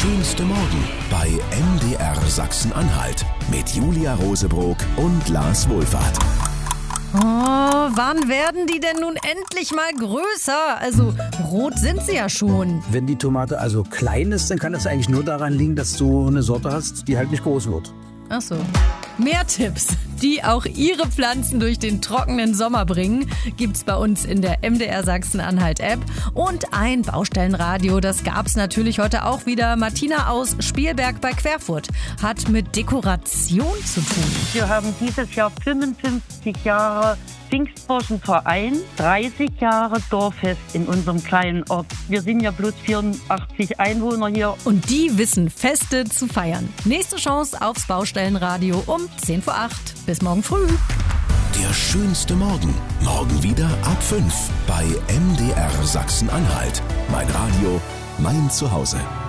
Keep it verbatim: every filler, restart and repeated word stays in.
schönste Morgen bei M D R Sachsen-Anhalt mit Julia Rosebrock und Lars Wohlfahrt. Oh, wann werden die denn nun endlich mal größer? Also rot sind sie ja schon. Wenn die Tomate also klein ist, dann kann das eigentlich nur daran liegen, dass du eine Sorte hast, die halt nicht groß wird. Ach so. Mehr Tipps, die auch Ihre Pflanzen durch den trockenen Sommer bringen, gibt's bei uns in der M D R Sachsen-Anhalt-App. Und ein Baustellenradio, das gab's natürlich heute auch wieder. Martina aus Spielberg bei Querfurt hat mit Dekoration zu tun. Wir haben dieses Jahr fünfundfünfzig Jahre Pfingstburschenverein, dreißig Jahre Dorffest in unserem kleinen Ort. Wir sind ja bloß vierundachtzig Einwohner hier. Und die wissen Feste zu feiern. Nächste Chance aufs Baustellenradio um zehn vor acht. Bis morgen früh. Der schönste Morgen. Morgen wieder ab fünf bei M D R Sachsen-Anhalt. Mein Radio, mein Zuhause.